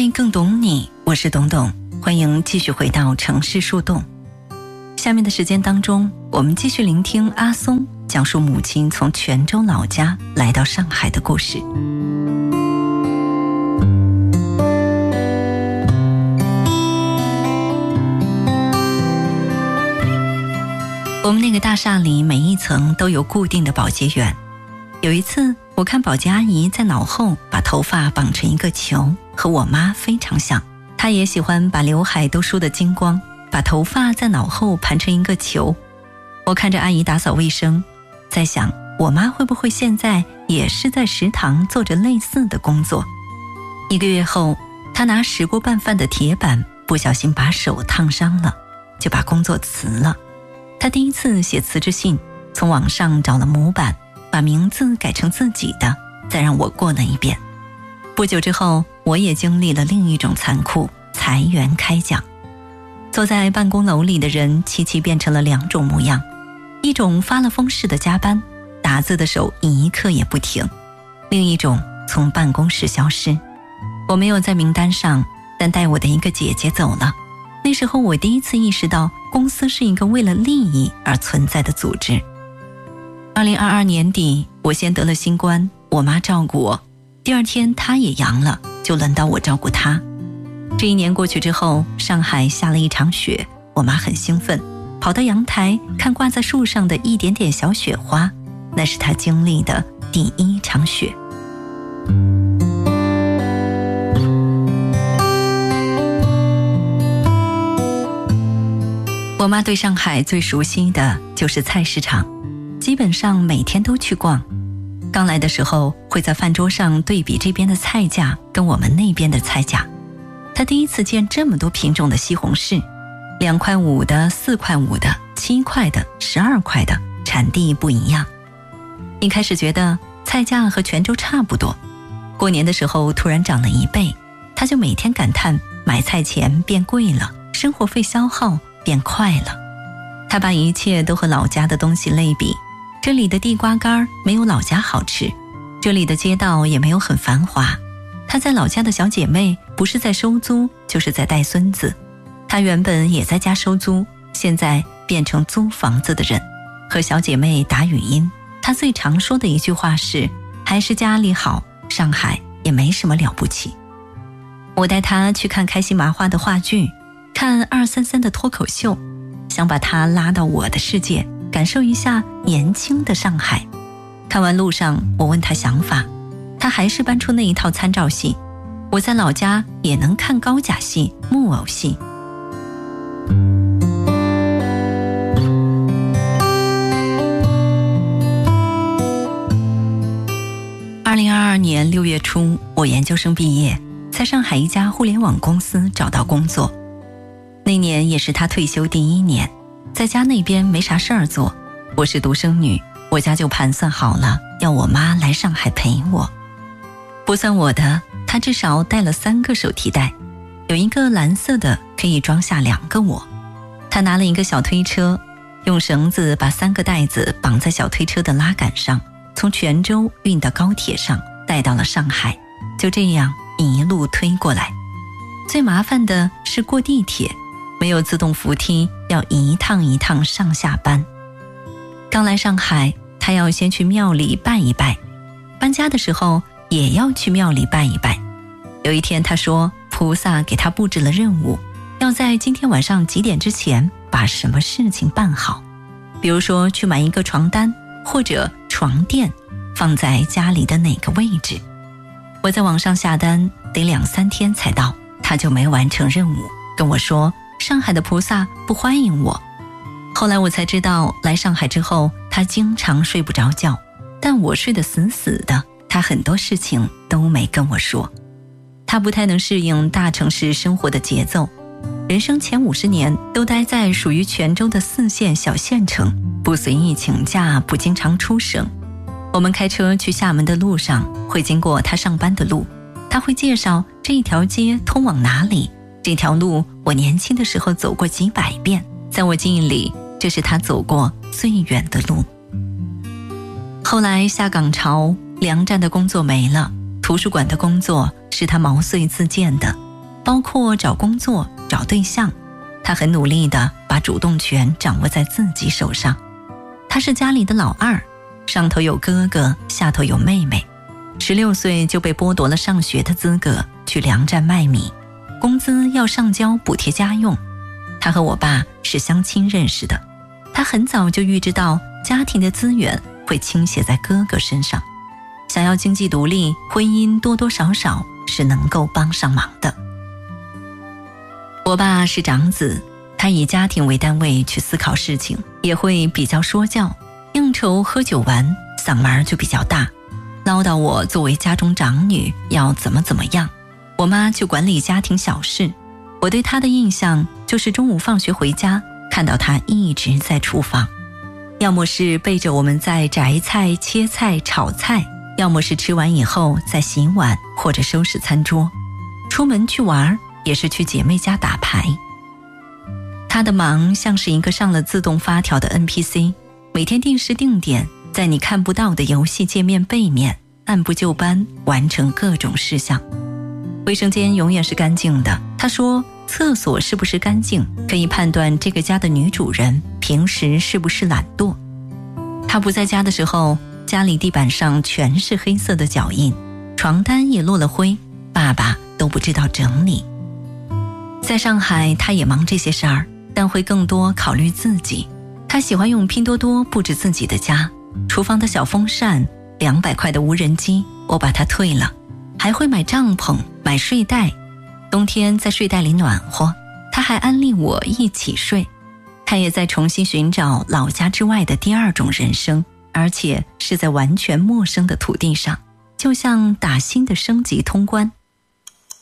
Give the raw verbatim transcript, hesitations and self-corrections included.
爱更懂你，我是董董，欢迎继续回到城市树洞。下面的时间当中，我们继续聆听阿松讲述母亲从泉州老家来到上海的故事。我们那个大厦里每一层都有固定的保洁员。有一次我看保洁阿姨在脑后把头发绑成一个球，和我妈非常像。她也喜欢把刘海都梳得精光，把头发在脑后盘成一个球。我看着阿姨打扫卫生，在想我妈会不会现在也是在食堂做着类似的工作。一个月后，她拿石锅拌饭的铁板不小心把手烫伤了，就把工作辞了。她第一次写辞职信，从网上找了模板，把名字改成自己的，再让我过了一遍。不久之后，我也经历了另一种残酷，裁员开奖。坐在办公楼里的人齐齐变成了两种模样，一种发了疯似的加班，打字的手一刻也不停，另一种从办公室消失。我没有在名单上，但带我的一个姐姐走了。那时候我第一次意识到，公司是一个为了利益而存在的组织。二零二二年底，我先得了新冠，我妈照顾我，第二天她也阳了，就轮到我照顾她。这一年过去之后，上海下了一场雪，我妈很兴奋，跑到阳台看挂在树上的一点点小雪花，那是她经历的第一场雪。我妈对上海最熟悉的就是菜市场，基本上每天都去逛。刚来的时候会在饭桌上对比这边的菜价跟我们那边的菜价。她第一次见这么多品种的西红柿，两块五的、四块五的、七块的、十二块的，产地不一样。一开始觉得菜价和泉州差不多，过年的时候突然涨了一倍，她就每天感叹买菜钱变贵了，生活费消耗变快了。他把一切都和老家的东西类比，这里的地瓜干没有老家好吃，这里的街道也没有很繁华。他在老家的小姐妹不是在收租，就是在带孙子。他原本也在家收租，现在变成租房子的人。和小姐妹打语音，他最常说的一句话是，还是家里好，上海也没什么了不起。我带他去看开心麻花的话剧，看二三三的脱口秀，想把他拉到我的世界，感受一下年轻的上海。看完路上，我问他想法，他还是搬出那一套参照系。我在老家也能看高甲戏、木偶戏。二零二二年六月初，我研究生毕业，在上海一家互联网公司找到工作。那年也是他退休第一年，在家那边没啥事儿做，我是独生女，我家就盘算好了要我妈来上海陪我。不算我的，他至少带了三个手提袋，有一个蓝色的可以装下两个我。他拿了一个小推车，用绳子把三个袋子绑在小推车的拉杆上，从泉州运到高铁上，带到了上海，就这样一路推过来。最麻烦的是过地铁，没有自动扶梯，要一趟一趟上下班。刚来上海，他要先去庙里拜一拜，搬家的时候也要去庙里拜一拜。有一天他说，菩萨给他布置了任务，要在今天晚上几点之前把什么事情办好，比如说去买一个床单，或者床垫放在家里的哪个位置。我在网上下单得两三天才到，他就没完成任务，跟我说上海的菩萨不欢迎我。后来我才知道，来上海之后他经常睡不着觉，但我睡得死死的，他很多事情都没跟我说。他不太能适应大城市生活的节奏，人生前五十年都待在属于泉州的四线小县城，不随意请假，不经常出省。我们开车去厦门的路上会经过他上班的路，他会介绍这一条街通往哪里，这条路我年轻的时候走过几百遍，在我记忆里这是他走过最远的路。后来下岗潮，粮站的工作没了，图书馆的工作是他毛遂自荐的， 包括找工作、找对象，他很努力地把主动权掌握在自己手上。他是家里的老二，上头有哥哥，下头有妹妹。十六岁就被剥夺了上学的资格，去粮站卖米，工资要上交补贴家用。他和我爸是相亲认识的，他很早就预知到家庭的资源会倾斜在哥哥身上，想要经济独立，婚姻多多少少是能够帮上忙的。我爸是长子，他以家庭为单位去思考事情，也会比较说教，应酬喝酒玩，嗓门就比较大，唠叨我作为家中长女要怎么怎么样。我妈就管理家庭小事，我对她的印象就是中午放学回家，看到她一直在厨房，要么是背着我们在摘菜、切菜、炒菜，要么是吃完以后在洗碗或者收拾餐桌。出门去玩也是去姐妹家打牌。她的忙像是一个上了自动发条的 N P C， 每天定时定点，在你看不到的游戏界面背面按部就班完成各种事项。卫生间永远是干净的，她说厕所是不是干净可以判断这个家的女主人平时是不是懒惰。她不在家的时候，家里地板上全是黑色的脚印，床单也落了灰，爸爸都不知道整理。在上海她也忙这些事儿，但会更多考虑自己。她喜欢用拼多多布置自己的家，厨房的小风扇，两百块的无人机我把它退了，还会买帐篷，买睡袋，冬天在睡袋里暖和。她还安利我一起睡。她也在重新寻找老家之外的第二种人生，而且是在完全陌生的土地上，就像打新的升级通关。